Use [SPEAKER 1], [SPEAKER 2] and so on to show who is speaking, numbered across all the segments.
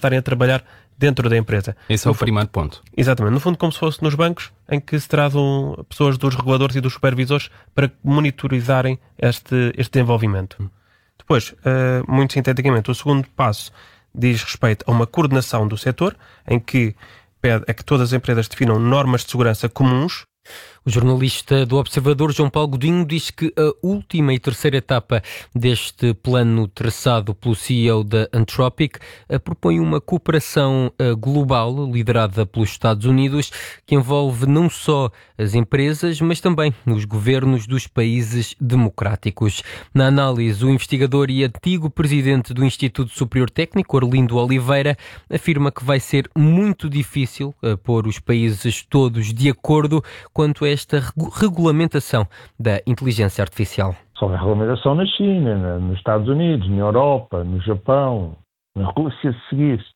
[SPEAKER 1] estarem a trabalhar dentro da empresa.
[SPEAKER 2] Esse é o primeiro ponto.
[SPEAKER 1] Exatamente. No fundo, como se fosse nos bancos, em que se trazem pessoas dos reguladores e dos supervisores para monitorizarem este desenvolvimento. Depois, muito sinteticamente, o segundo passo diz respeito a uma coordenação do setor, em que pede a que todas as empresas definam normas de segurança comuns.
[SPEAKER 3] O jornalista do Observador, João Paulo Godinho, diz que a última e terceira etapa deste plano traçado pelo CEO da Anthropic propõe uma cooperação global liderada pelos Estados Unidos, que envolve não só as empresas, mas também os governos dos países democráticos. Na análise, o investigador e antigo presidente do Instituto Superior Técnico, Arlindo Oliveira, afirma que vai ser muito difícil pôr os países todos de acordo quanto a esta regulamentação da inteligência artificial.
[SPEAKER 4] Só a regulamentação na China, nos Estados Unidos, na Europa, no Japão, na Rússia, se seguisse,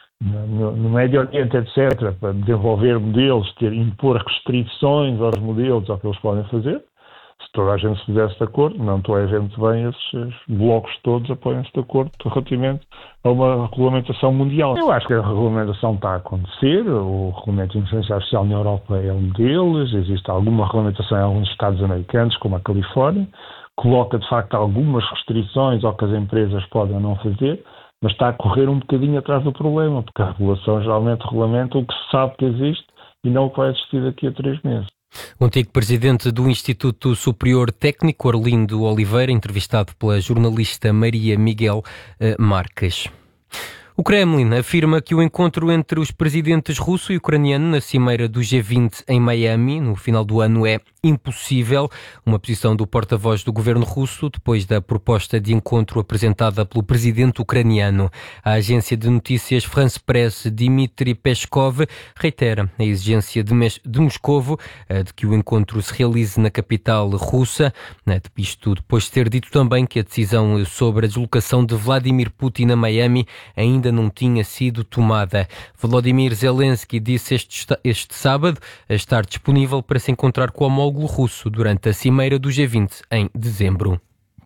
[SPEAKER 4] no Médio Oriente, etc., para desenvolver modelos, impor restrições aos modelos, ao que eles podem fazer. Se toda a gente se pusesse de acordo, não toda a gente bem, esses blocos todos apoiam-se de acordo relativamente a uma regulamentação mundial. Eu acho que a regulamentação está a acontecer, o regulamento de inteligência artificial na Europa é um deles, existe alguma regulamentação em alguns estados americanos, como a Califórnia, coloca de facto algumas restrições ao que as empresas podem ou não fazer, mas está a correr um bocadinho atrás do problema, porque a regulação geralmente regulamenta o que se sabe que existe e não o que vai existir daqui a 3 meses.
[SPEAKER 3] O antigo presidente do Instituto Superior Técnico, Arlindo Oliveira, entrevistado pela jornalista Maria Miguel Marques. O Kremlin afirma que o encontro entre os presidentes russo e ucraniano na cimeira do G20 em Miami, no final do ano, é impossível. Uma posição do porta-voz do governo russo depois da proposta de encontro apresentada pelo presidente ucraniano. A agência de notícias France Press, Dmitry Peskov, reitera a exigência de Moscovo de que o encontro se realize na capital russa. Isto depois de ter dito também que a decisão sobre a deslocação de Vladimir Putin a Miami ainda não tinha sido tomada. Volodymyr Zelensky disse este sábado estar disponível para se encontrar com o homólogo russo durante a cimeira do G20 em dezembro.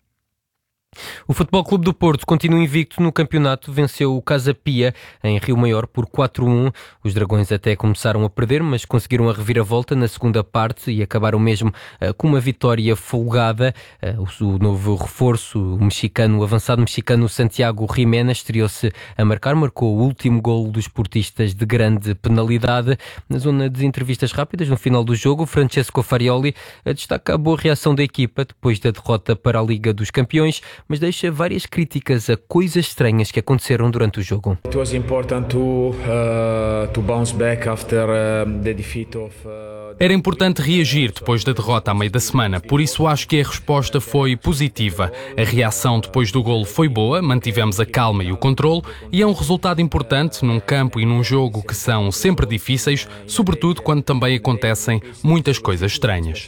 [SPEAKER 3] O Futebol Clube do Porto continua invicto no campeonato, venceu o Casa Pia em Rio Maior por 4-1. Os Dragões até começaram a perder, mas conseguiram a reviravolta na segunda parte e acabaram mesmo com uma vitória folgada. O novo reforço, o avançado mexicano Santiago Jiménez, estreou-se a marcou o último golo dos portistas de grande penalidade. Na zona de entrevistas rápidas, no final do jogo, Francesco Farioli destaca a boa reação da equipa depois da derrota para a Liga dos Campeões, mas deixa várias críticas a coisas estranhas que aconteceram durante o jogo.
[SPEAKER 5] It was important to bounce back after the defeat of
[SPEAKER 2] Era importante reagir depois da derrota à meio da semana, por isso acho que a resposta foi positiva. A reação depois do golo foi boa, mantivemos a calma e o controle, e é um resultado importante num campo e num jogo que são sempre difíceis, sobretudo quando também acontecem muitas coisas estranhas.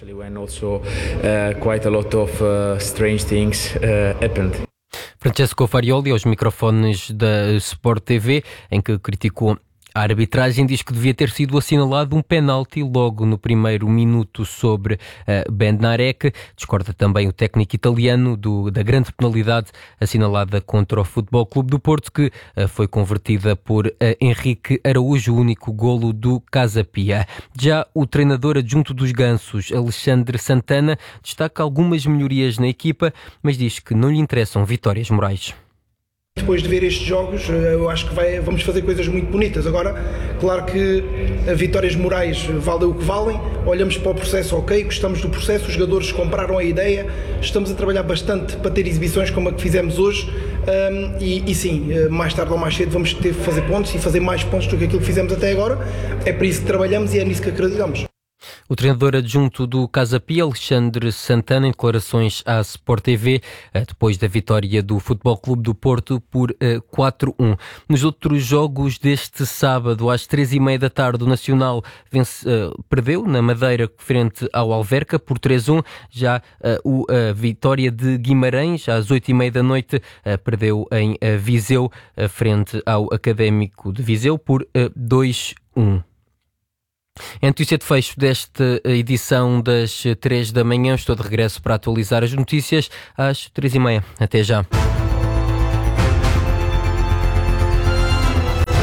[SPEAKER 3] Francesco Farioli aos microfones da Sport TV, em que criticou a arbitragem, diz que devia ter sido assinalado um penalti logo no primeiro minuto sobre Bednarek. Discorda também o técnico italiano da grande penalidade assinalada contra o Futebol Clube do Porto, que foi convertida por Henrique Araújo, o único golo do Casa Pia. Já o treinador adjunto dos Gansos, Alexandre Santana, destaca algumas melhorias na equipa, mas diz que não lhe interessam vitórias morais.
[SPEAKER 6] Depois de ver estes jogos, eu acho que vamos fazer coisas muito bonitas. Agora, claro que vitórias morais valem o que valem, olhamos para o processo, ok, gostamos do processo, os jogadores compraram a ideia, estamos a trabalhar bastante para ter exibições como a que fizemos hoje, e sim, mais tarde ou mais cedo vamos ter que fazer pontos e fazer mais pontos do que aquilo que fizemos até agora. É para isso que trabalhamos e é nisso que acreditamos.
[SPEAKER 3] O treinador adjunto do Casa Pia, Alexandre Santana, em declarações à Sport TV, depois da vitória do Futebol Clube do Porto por 4-1. Nos outros jogos deste sábado, às 3h30 da tarde, o Nacional perdeu na Madeira frente ao Alverca por 3-1. Já a vitória de Guimarães, às 8h30 da noite, perdeu em Viseu frente ao Académico de Viseu por 2-1. É a notícia de fecho desta edição das 3 da manhã. Estou de regresso para atualizar as notícias às 3h30. Até já.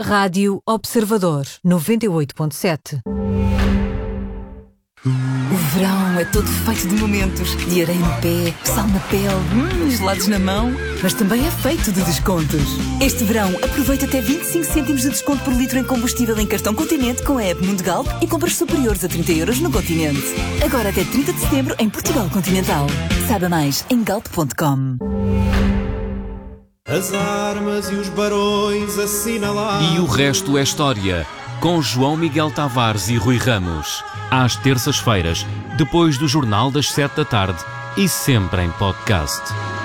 [SPEAKER 7] Rádio Observador 98.7.
[SPEAKER 8] O verão é todo feito de momentos, de areia no pé, sal na pele, gelados na mão, mas também é feito de descontos. Este verão, aproveita até 25 cêntimos de desconto por litro em combustível em cartão Continente com a app Mundo Galp e compras superiores a 30 € no Continente. Agora até 30 de setembro em Portugal Continental. Saiba mais em galp.com.
[SPEAKER 9] As armas e os barões assinalados.
[SPEAKER 10] E o resto é história, com João Miguel Tavares e Rui Ramos. Às terças-feiras, depois do Jornal das 7 da tarde e sempre em podcast.